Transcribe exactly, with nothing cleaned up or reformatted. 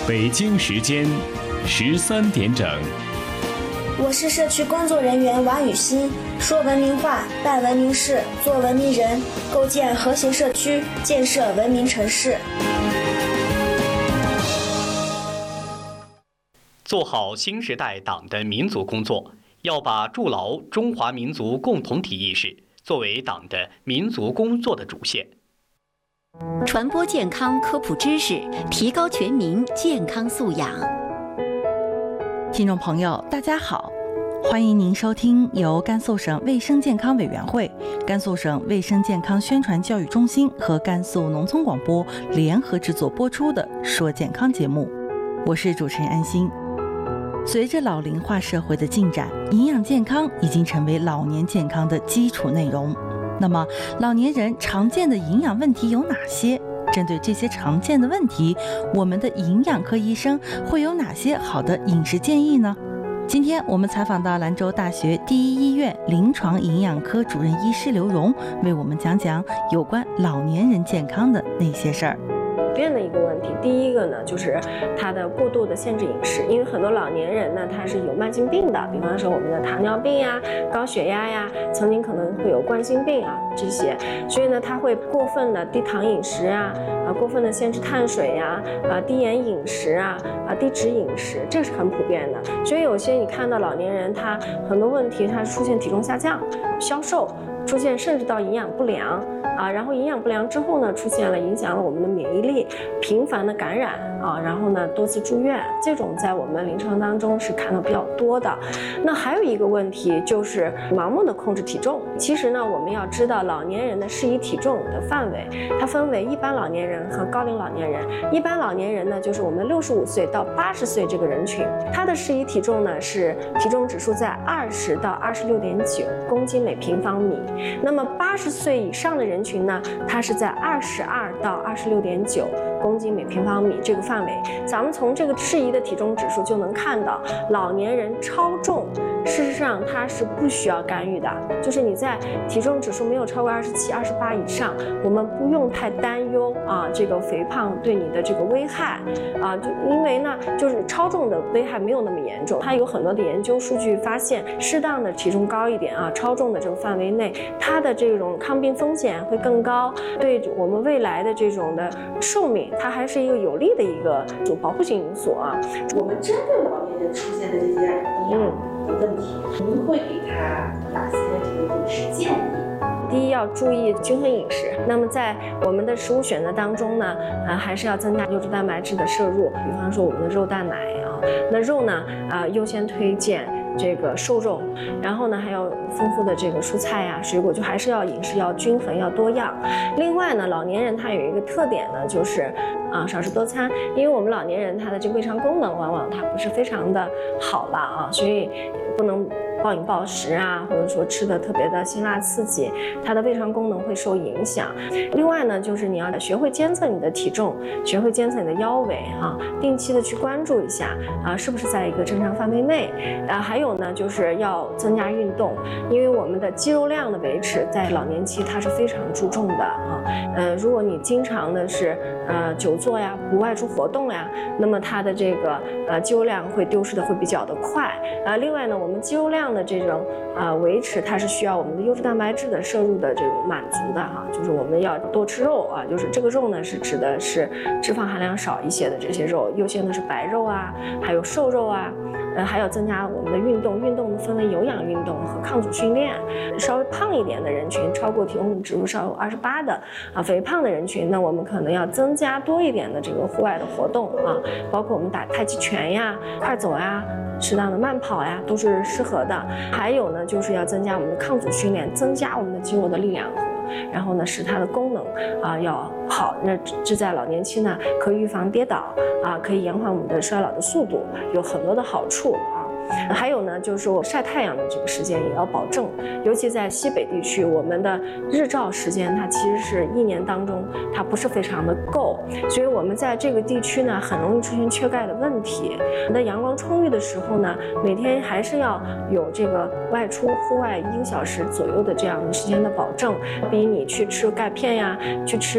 北京时间十三点整。 我是社区工作人员王雨欣，说文明话，办文明事，做文明人，构建和谐社区，建设文明城市。 做好新时代党的民族工作，要把筑牢中华民族共同体意识作为党的民族工作的主线， 传播健康科普知识，提高全民健康素养。 听众朋友，大家好，欢迎您收听由甘肃省卫生健康委员会、甘肃省卫生健康宣传教育中心和甘肃农村广播联合制作播出的《说健康》节目，我是主持人安心。随着老龄化社会的进展，营养健康已经成为老年健康的基础内容。那么，老年人常见的营养问题有哪些？针对这些常见的问题，我们的营养科医生会有哪些好的饮食建议呢？今天我们采访到兰州大学第一医院临床营养科主任医师刘荣，为我们讲讲有关老年人健康的那些事儿。 普遍的一个问题，第一个呢，就是他的过度的限制饮食，因为很多老年人呢，他是有慢性病的，比方说我们的糖尿病呀、高血压呀，曾经可能会有冠心病啊这些，所以呢，他会过分的低糖饮食啊，啊过分的限制碳水呀，啊低盐饮食啊，啊低脂饮食，这是很普遍的。所以有些你看到老年人他很多问题，他出现体重下降、消瘦，出现甚至到营养不良。啊，然后营养不良之后呢，出现了影响了我们的免疫力，频繁的感染啊，然后呢多次住院，这种在我们临床当中是看到比较多的。那还有一个问题就是盲目的控制体重。其实呢，我们要知道老年人的适宜体重的范围，它分为一般老年人和高龄老年人。一般老年人呢，就是我们六十五岁到八十岁这个人群，它的适宜体重呢是体重指数在二十到二十六点九公斤每平方米。那么八十岁以上的人群呢，它是在二十二到二十六点九公斤每平方米这个范围。咱们从这个适宜的体重指数就能看到，老年人超重，事实上它是不需要干预的，就是你在体重指数没有超过二十七、二十八以上，我们不用太担忧啊，这个肥胖对你的这个危害啊，就因为呢，就是超重的危害没有那么严重。它有很多的研究数据发现，适当的体重高一点啊，超重的这个范围内，它的这种抗病风险会更高，对我们未来的这种的寿命，它还是一个有利的一个主保护性因素啊。 我们针对老年人出现的这些营养的问题，您会给他哪些这个饮食建议？ 第一，要注意均衡饮食。那么在我们的食物选择当中呢，呃，还是要增加优质蛋白质的摄入，比方说我们的肉蛋奶啊。那肉呢，啊、呃，优先推荐这个瘦肉，然后呢还有丰富的这个蔬菜呀、水果，就还是要饮食要均衡，要多样。另外呢，老年人他有一个特点呢，就是啊少食多餐，因为我们老年人他的这个胃肠功能往往他不是非常的好了啊，所以不能暴饮暴食啊，或者说吃的特别的辛辣刺激，它的胃肠功能会受影响。另外呢，就是你要学会监测你的体重，学会监测你的腰围啊，定期的去关注一下啊，是不是在一个正常范围内啊。还有呢，就是要增加运动，因为我们的肌肉量的维持在老年期它是非常注重的啊。呃，如果你经常的是呃久坐呀，不外出活动呀，那么它的这个呃肌肉量会丢失的会比较的快啊。另外呢，我们肌肉量的这种呃维持，它是需要我们的优质蛋白质的摄入的这种满足的哈，就是我们要多吃肉啊，就是这个肉呢是指的是脂肪含量少一些的这些肉，优先的是白肉啊，还有瘦肉啊。呃，还要增加我们的运动，运动分为有氧运动和抗阻训练。稍微胖一点的人群，超过体重指数超过二十八的啊，肥胖的人群，那我们可能要增加多一点的这个户外的活动啊，包括我们打太极拳呀、快走呀。适当的慢跑呀，都是适合的。还有呢，就是要增加我们的抗阻训练，增加我们的肌肉的力量，然后呢，使它的功能啊要好。那这在老年期呢，可以预防跌倒啊，可以延缓我们的衰老的速度，有很多的好处啊。还有呢，就是说晒太阳的这个时间也要保证，尤其在西北地区，我们的日照时间它其实是一年当中它不是非常的够，所以我们在这个地区呢，很容易出现缺钙的问题。那阳光充裕的时候呢，每天还是要有这个外出户外一个小时左右的这样的时间的保证，比你去吃钙片呀，去吃